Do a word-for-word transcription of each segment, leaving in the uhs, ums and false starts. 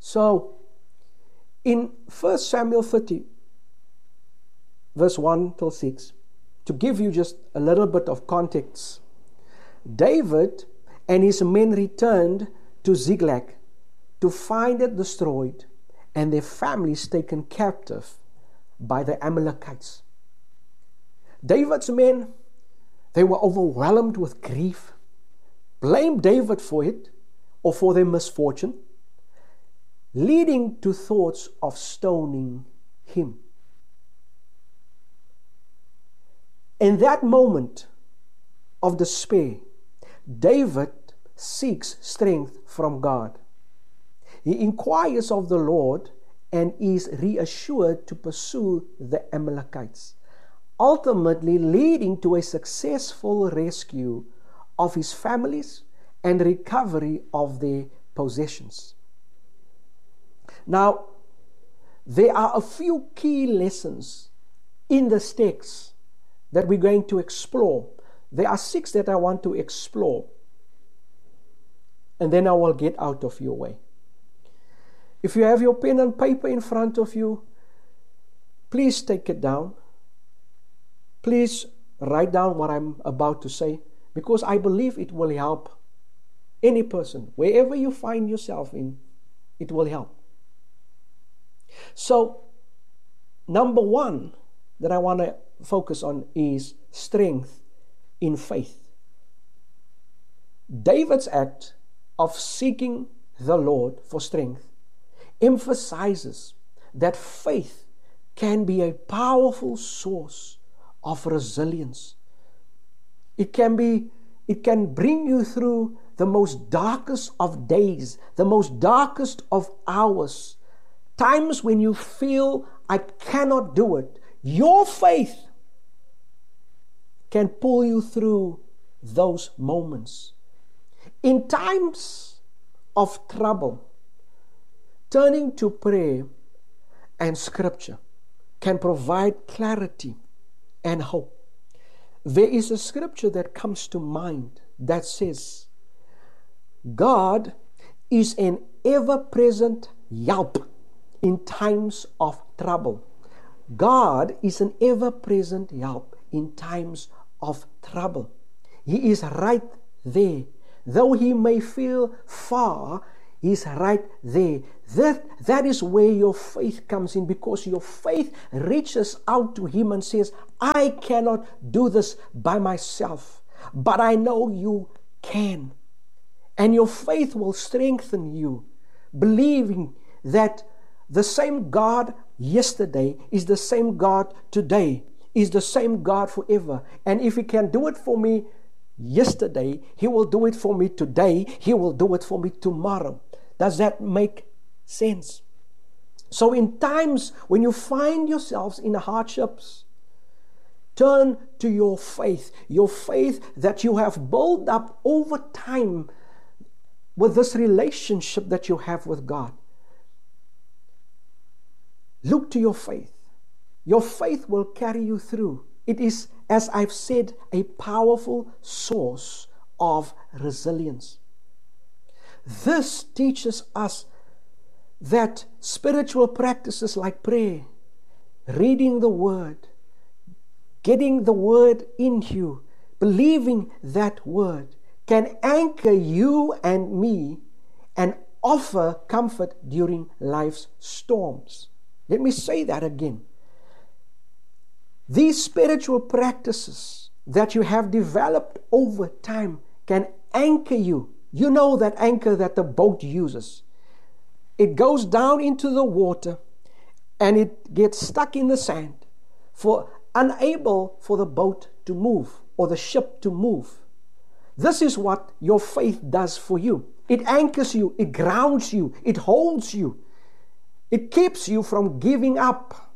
So, in First Samuel thirty, verse one till six, to give you just a little bit of context, David and his men returned to Ziklag to find it destroyed and their families taken captive by the Amalekites. David's men, they were overwhelmed with grief, blamed David for it or for their misfortune, leading to thoughts of stoning him. In that moment of despair, David seeks strength from God. He inquires of the Lord and is reassured to pursue the Amalekites, ultimately leading to a successful rescue of his families and recovery of their possessions. Now, there are a few key lessons in this text that we're going to explore. There are six that I want to explore, and then I will get out of your way. If you have your pen and paper in front of you, please take it down. Please write down what I'm about to say, because I believe it will help any person. Wherever you find yourself in, it will help. So, number one that I want to focus on is strength in faith. David's act of seeking the Lord for strength emphasizes that faith can be a powerful source of resilience. It can be, it can bring you through the most darkest of days, the most darkest of hours, times when you feel, I cannot do it. Your faith can pull you through those moments. In times of trouble, turning to prayer and scripture can provide clarity and hope. There is a scripture that comes to mind that says, God is an ever-present help in times of trouble. God is an ever-present help in times of trouble. He is right there. Though he may feel far, he's right there. That, that is where your faith comes in, because your faith reaches out to him and says, I cannot do this by myself, but I know you can. And your faith will strengthen you, believing that the same God yesterday is the same God today, is the same God forever. And if he can do it for me yesterday, he will do it for me today, he will do it for me tomorrow. Does that make sense? So in times when you find yourselves in hardships, turn to your faith, your faith that you have built up over time with this relationship that you have with God. Look to your faith. Your faith will carry you through. It is, as I've said, a powerful source of resilience. This teaches us that spiritual practices like prayer, reading the Word, getting the Word in you, believing that Word, can anchor you and me and offer comfort during life's storms. Let me say that again. These spiritual practices that you have developed over time can anchor you. You know that anchor that the boat uses. It goes down into the water and it gets stuck in the sand, for unable for the boat to move or the ship to move. This is what your faith does for you. It anchors you, it grounds you, it holds you. It keeps you from giving up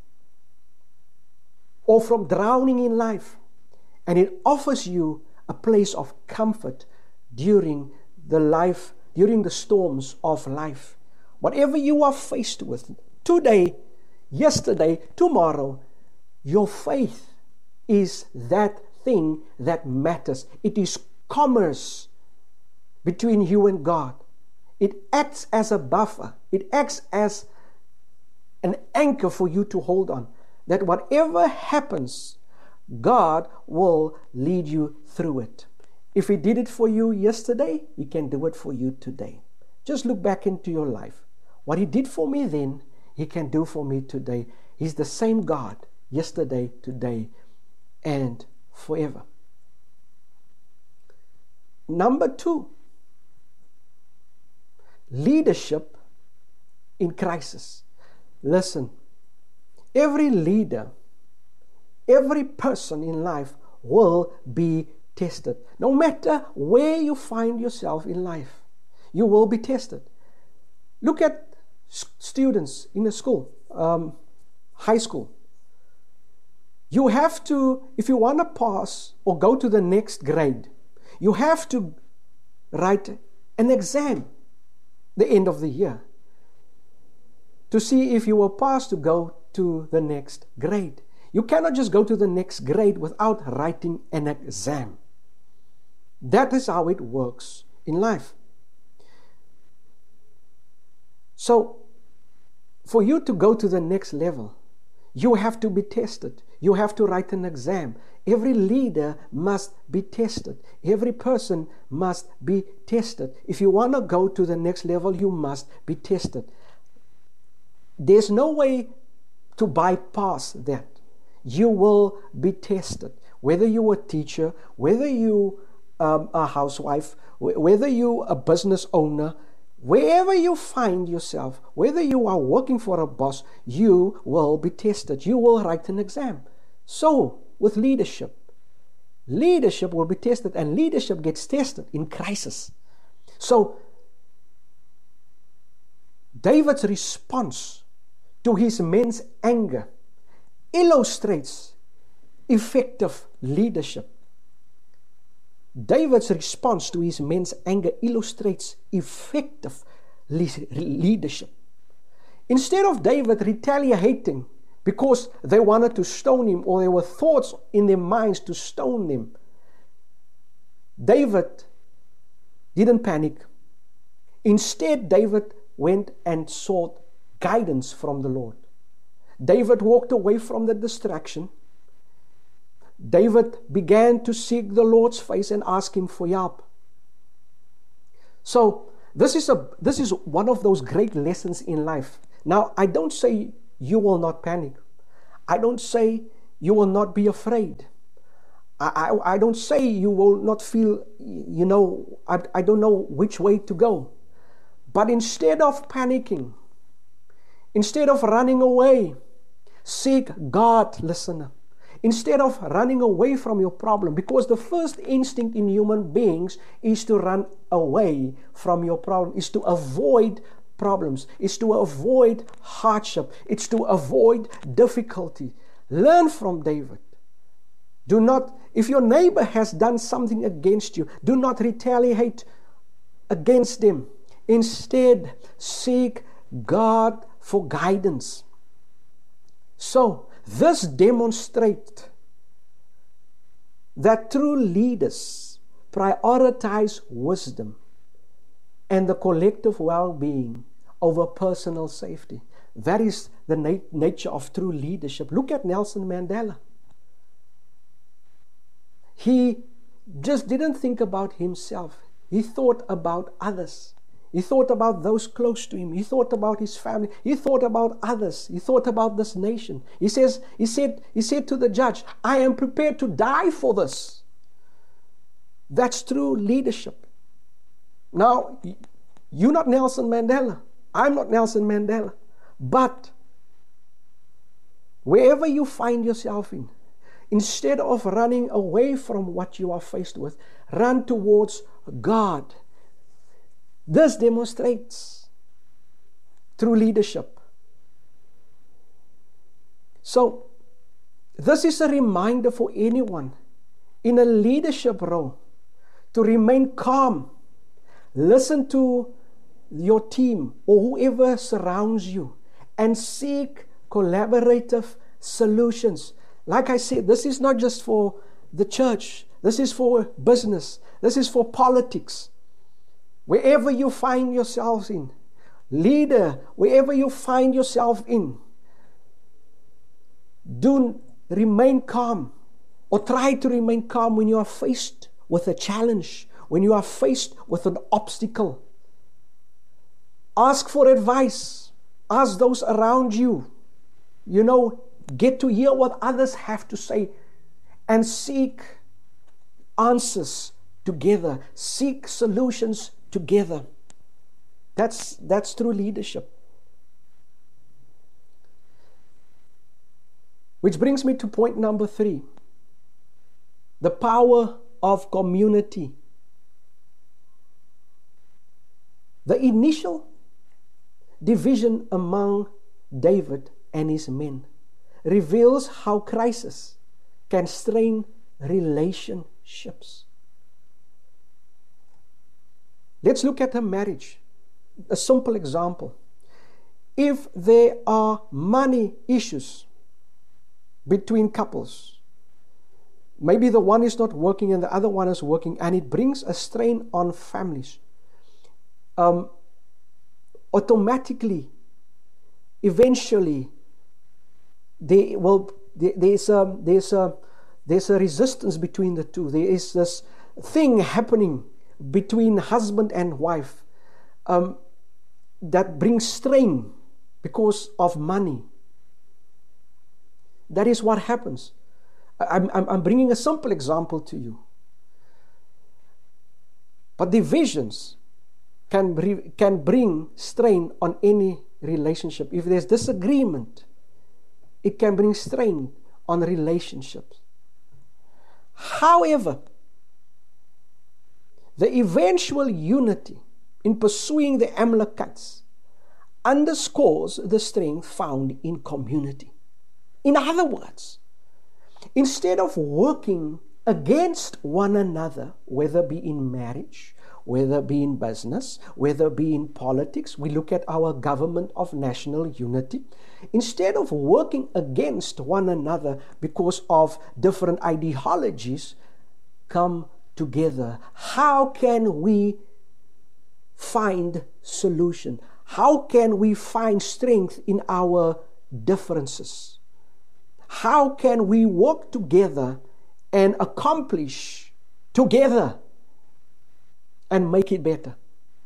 or from drowning in life. And it offers you a place of comfort during the life, during the storms of life. Whatever you are faced with today, yesterday, tomorrow, your faith is that thing that matters. It is commerce between you and God. It acts as a buffer. It acts as an anchor for you to hold on. That whatever happens, God will lead you through it. If He did it for you yesterday, He can do it for you today. Just look back into your life. What He did for me then, He can do for me today. He's the same God yesterday, today, and forever. Number two, leadership in crisis. Listen, every leader, every person in life will be tested. No matter where you find yourself in life, you will be tested. Look at students in the school, um, high school. You have to, if you want to pass or go to the next grade, you have to write an exam the end of the year to see if you will pass to go to the next grade. You cannot just go to the next grade without writing an exam. That is how it works in life. So, for you to go to the next level, you have to be tested. You have to write an exam. Every leader must be tested. Every person must be tested. If you want to go to the next level, you must be tested. There's no way to bypass that. You will be tested. Whether you're a teacher, whether you um, a housewife, whether you're a business owner, wherever you find yourself, whether you are working for a boss, you will be tested. You will write an exam. So, with leadership, leadership will be tested, and leadership gets tested in crisis. So, David's response to his men's anger illustrates effective leadership. David's response to his men's anger illustrates effective leadership. Instead of David retaliating because they wanted to stone him, or there were thoughts in their minds to stone him, David didn't panic. Instead, David went and sought guidance from the Lord. David walked away from the distraction. David began to seek the Lord's face and ask Him for help. So, this is a this is one of those great lessons in life. Now, I don't say you will not panic. I don't say you will not be afraid. I, I, I don't say you will not feel, you know, I, I don't know which way to go. But instead of panicking, instead of running away, seek God, listener. Instead of running away from your problem, because the first instinct in human beings is to run away from your problem, is to avoid problems, is to avoid hardship, it's to avoid difficulty. Learn from David. Do not, if your neighbor has done something against you, do not retaliate against them. Instead, seek God for guidance. So, this demonstrates that true leaders prioritize wisdom and the collective well-being over personal safety. That is the nat- nature of true leadership. Look at Nelson Mandela. He just didn't think about himself. He thought about others. He thought about those close to him. He thought about his family. He thought about others. He thought about this nation. He says, he said, he said to the judge, I am prepared to die for this. That's true leadership. Now, you're not Nelson Mandela. I'm not Nelson Mandela. But wherever you find yourself in, instead of running away from what you are faced with, run towards God. This demonstrates true leadership. So, this is a reminder for anyone in a leadership role to remain calm. Listen to your team or whoever surrounds you and seek collaborative solutions. Like I said, this is not just for the church. This is for business. This is for politics. wherever you find yourselves in, leader, wherever you find yourself in, do remain calm, or try to remain calm when you are faced with a challenge, when you are faced with an obstacle. Ask for advice. Ask those around you. You know, get to hear what others have to say and seek answers together. Seek solutions together. That's, that's true leadership. Which brings me to point number three. The power of community. The initial division among David and his men reveals how crisis can strain relationships. Let's look at a marriage. A simple example. If there are money issues between couples, maybe the one is not working and the other one is working, and it brings a strain on families. Um, automatically, eventually, they will. There, there's a there's a there's a resistance between the two. There is this thing happening between husband and wife um, that brings strain because of money. That is what happens. I'm, I'm, I'm bringing a simple example to you. But divisions can, bring, can bring strain on any relationship. If there's disagreement, it can bring strain on relationships. However, the eventual unity in pursuing the Amalekites underscores the strength found in community. In other words, instead of working against one another, whether it be in marriage, whether it be in business, whether it be in politics, we look at our government of national unity. Instead of working against one another because of different ideologies, come together. How can we find solution? How can we find strength in our differences? How can we work together and accomplish together and make it better?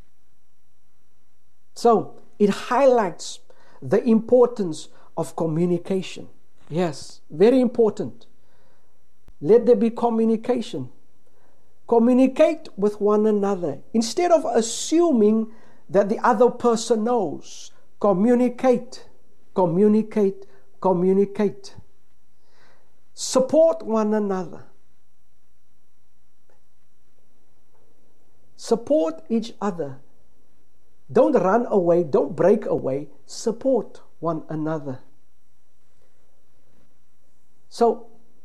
So it highlights the importance of communication. Yes, very important. Let there be communication. Communicate with one another. Instead of assuming that the other person knows, communicate, communicate, communicate. Support one another. Support each other. Don't run away, don't break away. Support one another. So,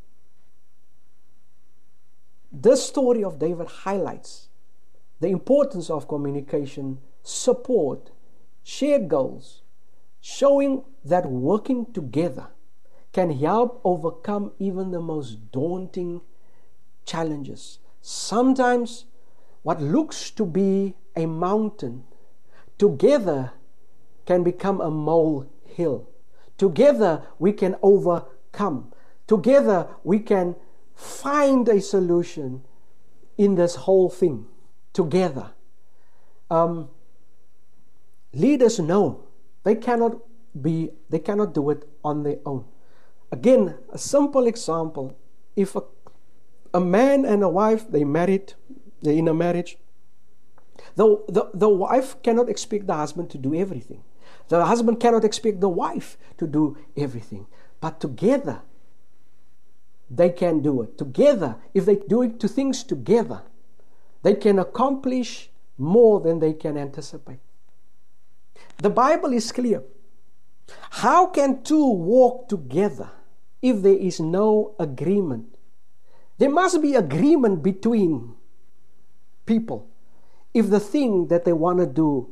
this story of David highlights the importance of communication, support, shared goals, showing that working together can help overcome even the most daunting challenges. Sometimes what looks to be a mountain, together can become a molehill. Together we can overcome. Together we can find a solution in this whole thing. Together. Um, leaders know they cannot be, they cannot do it on their own. Again, a simple example. If a, a man and a wife, they married, they're in a marriage, the, the, the wife cannot expect the husband to do everything. The husband cannot expect the wife to do everything. But together, they can do it. Together, if they do it to things together, they can accomplish more than they can anticipate. The Bible is clear. How can two walk together if there is no agreement? There must be agreement between people if the thing that they want to do,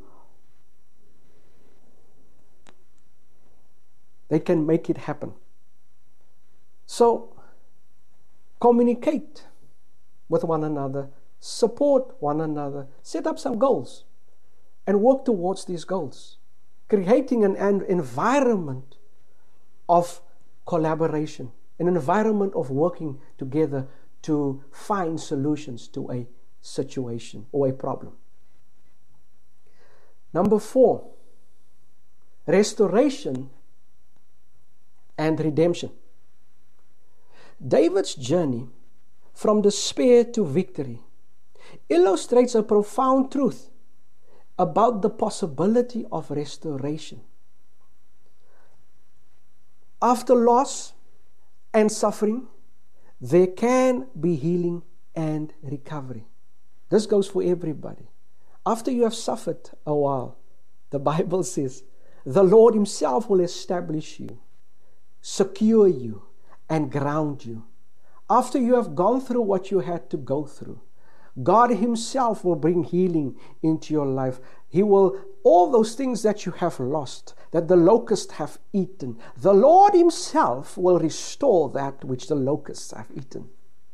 they can make it happen. So, communicate with one another, support one another, set up some goals, and work towards these goals, creating an, an environment of collaboration, an environment of working together to find solutions to a situation or a problem. Number four, restoration and redemption. David's journey from despair to victory illustrates a profound truth about the possibility of restoration. After loss and suffering, there can be healing and recovery. This goes for everybody. After you have suffered a while, the Bible says, the Lord Himself will establish you, secure you, and ground you. After you have gone through what you had to go through, God Himself will bring healing into your life. He will, all those things that you have lost, that the locusts have eaten, the Lord Himself will restore that which the locusts have eaten.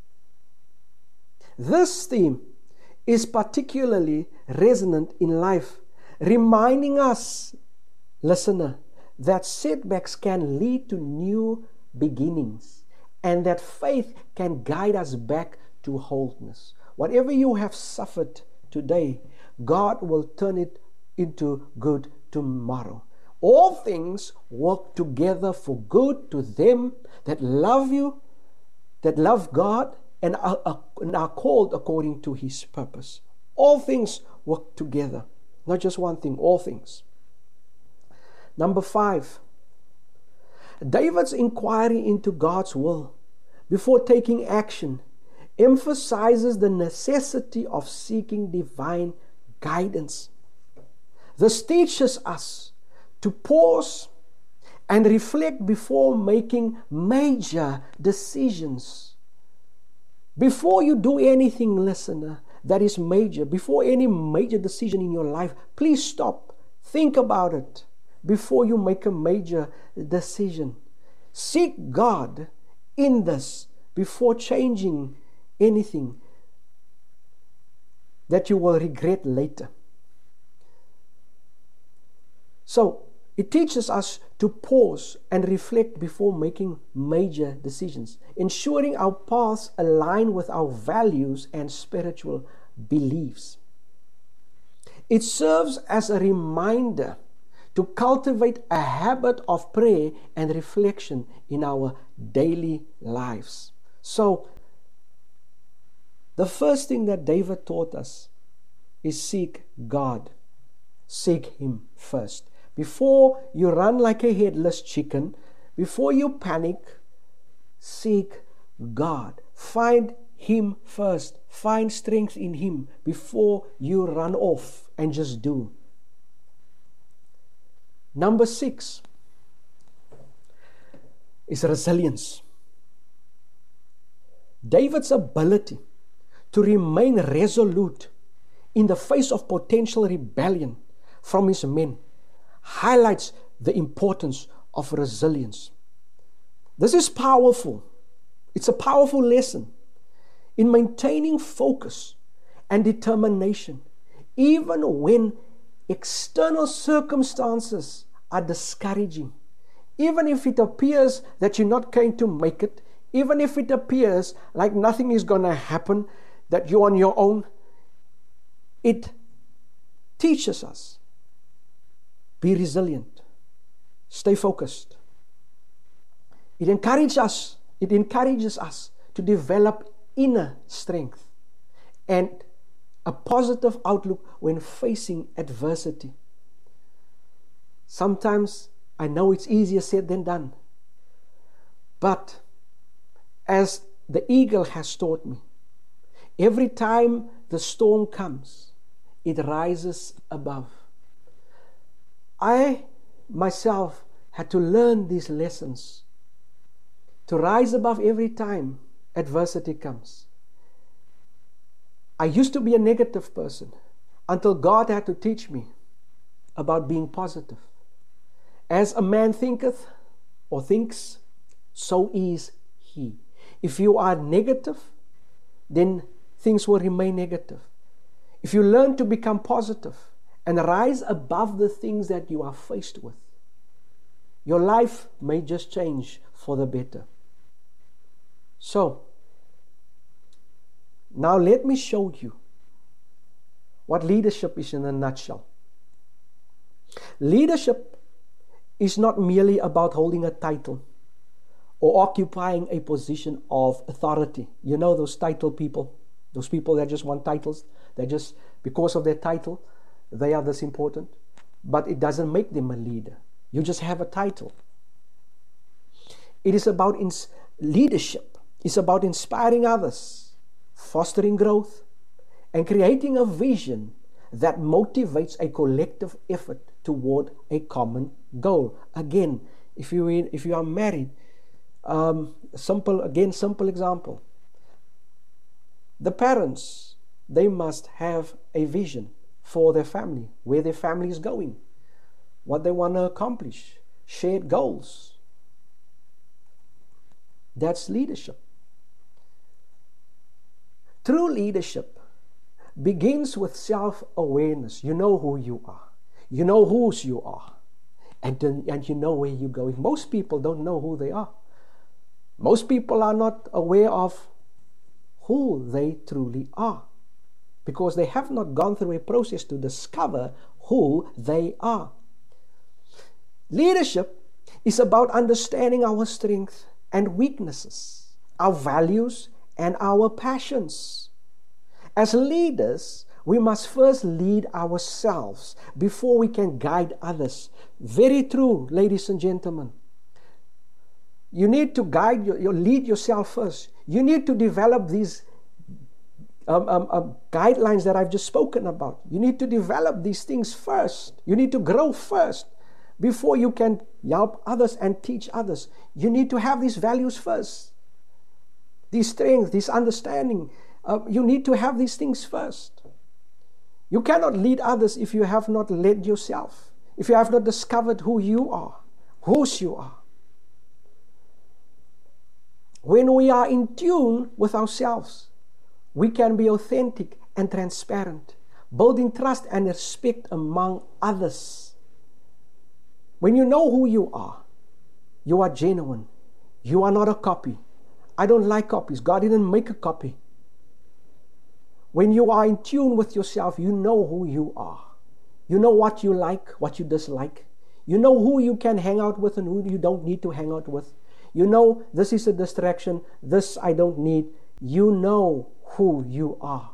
This theme is particularly resonant in life, reminding us, listener, that setbacks can lead to new beginnings and that faith can guide us back to wholeness. Whatever you have suffered today, God will turn it into good tomorrow. All things work together for good to them that love you, that love God, and are, are, and are called according to His purpose. All things work together. Not just one thing, all things. Number five, David's inquiry into God's will before taking action emphasizes the necessity of seeking divine guidance. This teaches us to pause and reflect before making major decisions. Before you do anything, listener, that is major, before any major decision in your life, please stop. Think about it before you make a major decision. Seek God in this before changing anything that you will regret later. So, it teaches us to pause and reflect before making major decisions, ensuring our paths align with our values and spiritual beliefs. It serves as a reminder to cultivate a habit of prayer and reflection in our daily lives. So, the first thing that David taught us is seek God. Seek Him first. Before you run like a headless chicken, before you panic, seek God. Find Him first. Find strength in Him before you run off and just do. Number six is resilience. David's ability to remain resolute in the face of potential rebellion from his men highlights the importance of resilience. This is powerful. It's a powerful lesson in maintaining focus and determination, even when external circumstances are discouraging. Even if it appears that you're not going to make it, even if it appears like nothing is going to happen, that you're on your own, it teaches us. Be resilient. Stay focused. It encourages us, it encourages us to develop inner strength and a positive outlook when facing adversity. Sometimes I know it's easier said than done. But as the eagle has taught me, every time the storm comes, it rises above. I myself had to learn these lessons, to rise above every time adversity comes. I used to be a negative person until God had to teach me about being positive. As a man thinketh or thinks, so is he. If you are negative, then things will remain negative. If you learn to become positive and rise above the things that you are faced with, your life may just change for the better. So, now let me show you what leadership is in a nutshell. Leadership is not merely about holding a title or occupying a position of authority. You know those title people, those people that just want titles, that just, because of their title, they are this important. But it doesn't make them a leader. You just have a title. It is about ins- leadership. It's about inspiring others, fostering growth, and creating a vision that motivates a collective effort toward a common goal. Again, if you if you are married, um, simple again, simple example. The parents, they must have a vision for their family, where their family is going, what they want to accomplish, shared goals. That's leadership. True leadership begins with self-awareness. You know who you are. You know whose you are. And, then, and you know where you're going. Most people don't know who they are. Most people are not aware of who they truly are, because they have not gone through a process to discover who they are. Leadership is about understanding our strengths and weaknesses, our values and our passions. As leaders, we must first lead ourselves before we can guide others. Very true, ladies and gentlemen. You need to guide your, your lead yourself first. You need to develop these um, um, um, guidelines that I've just spoken about. You need to develop these things first. You need to grow first before you can help others and teach others. You need to have these values first. These strengths, this understanding. Uh, you need to have these things first. You cannot lead others if you have not led yourself, if you have not discovered who you are, whose you are. When we are in tune with ourselves, we can be authentic and transparent, building trust and respect among others. When you know who you are, you are genuine. You are not a copy. I don't like copies. God didn't make a copy. When you are in tune with yourself, you know who you are. You know what you like, what you dislike. You know who you can hang out with and who you don't need to hang out with. You know this is a distraction, this I don't need. You know who you are.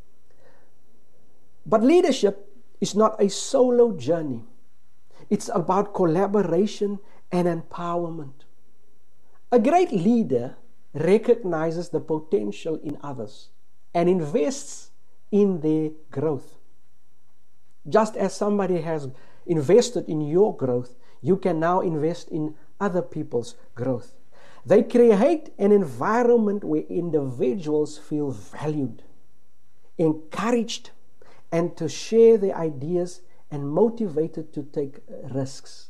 But leadership is not a solo journey. It's about collaboration and empowerment. A great leader recognizes the potential in others and invests in their growth. Just as somebody has invested in your growth, you can now invest in other people's growth. They create an environment where individuals feel valued, encouraged, and to share their ideas and motivated to take risks.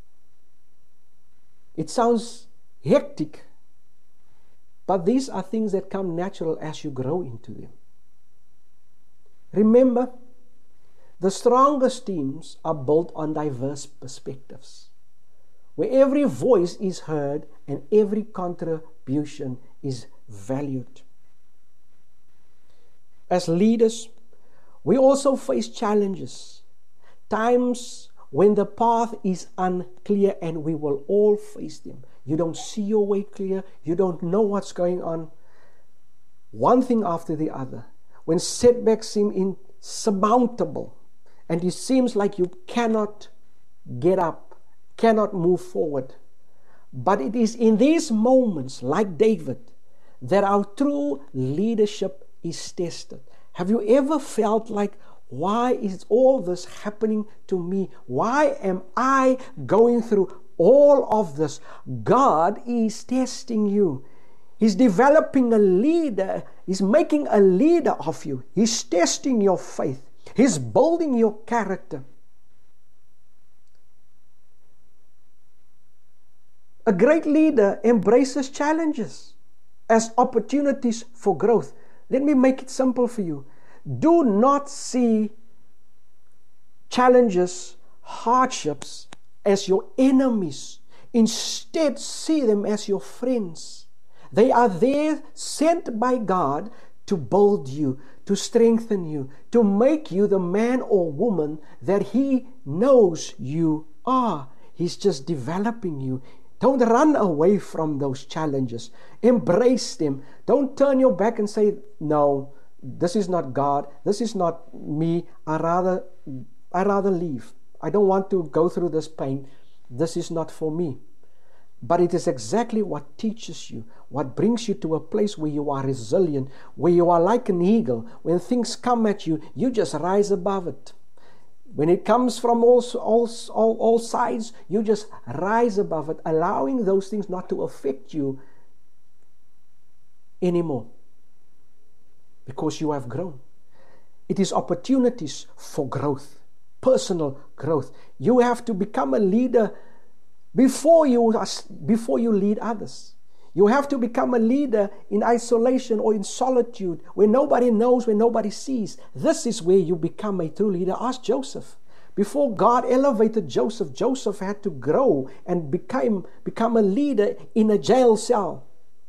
It sounds hectic, but these are things that come natural as you grow into them. Remember, the strongest teams are built on diverse perspectives, where every voice is heard and every contribution is valued. As leaders, we also face challenges, times when the path is unclear, and we will all face them. You don't see your way clear, you don't know what's going on. One thing after the other. When setbacks seem insurmountable, and it seems like you cannot get up, cannot move forward. But it is in these moments, like David, that our true leadership is tested. Have you ever felt like, why is all this happening to me? Why am I going through all of this? God is testing you. He's developing a leader. He's making a leader of you. He's testing your faith. He's building your character. A great leader embraces challenges as opportunities for growth. Let me make it simple for you. Do not see challenges, hardships as your enemies. Instead, see them as your friends. They are there, sent by God to build you, to strengthen you, to make you the man or woman that He knows you are. He's just developing you. Don't run away from those challenges. Embrace them. Don't turn your back and say, no, this is not God. This is not me. I rather, I rather leave. I don't want to go through this pain. This is not for me. But it is exactly what teaches you, what brings you to a place where you are resilient, where you are like an eagle. When things come at you, you just rise above it. When it comes from all, all, all, all sides, you just rise above it, allowing those things not to affect you anymore. Because you have grown. It is opportunities for growth, personal growth. You have to become a leader before you, before you lead others. You have to become a leader in isolation or in solitude, where nobody knows, where nobody sees. This is where you become a true leader. Ask Joseph. Before God elevated Joseph, Joseph had to grow and become, become a leader in a jail cell.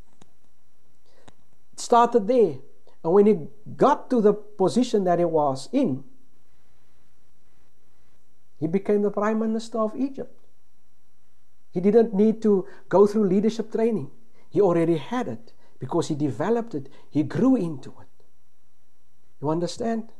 It started there. And when he got to the position that he was in, he became the Prime Minister of Egypt. He didn't need to go through leadership training. He already had it because he developed it. He grew into it. You understand?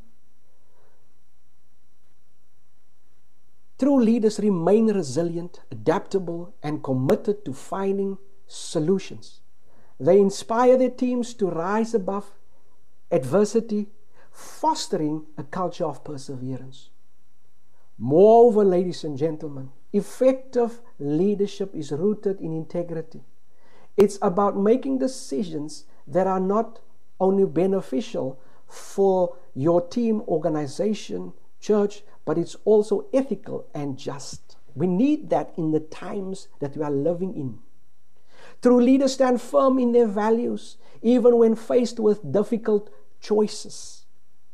True leaders remain resilient, adaptable, and committed to finding solutions. They inspire their teams to rise above adversity, fostering a culture of perseverance. Moreover, ladies and gentlemen, effective leadership is rooted in integrity. It's about making decisions that are not only beneficial for your team, organization, church, but it's also ethical and just. We need that in the times that we are living in. True leaders stand firm in their values, even when faced with difficult choices.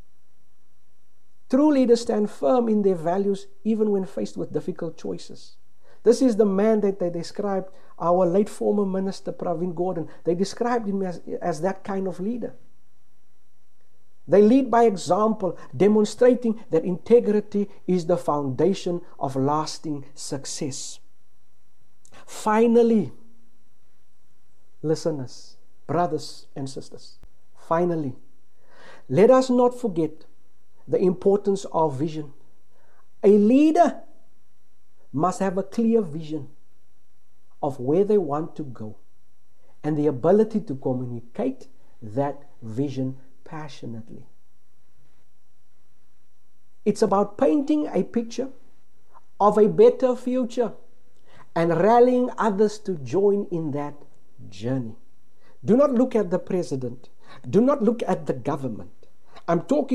True leaders stand firm in their values, even when faced with difficult choices. This is the man that they described, our late former minister, Pravin Gordhan. They described him as, as that kind of leader. They lead by example, demonstrating that integrity is the foundation of lasting success. Finally, listeners, brothers and sisters, finally, let us not forget the importance of vision. A leader must have a clear vision of where they want to go and the ability to communicate that vision passionately. It's about painting a picture of a better future and rallying others to join in that journey. Do not look at the president. Do not look at the government. I'm talking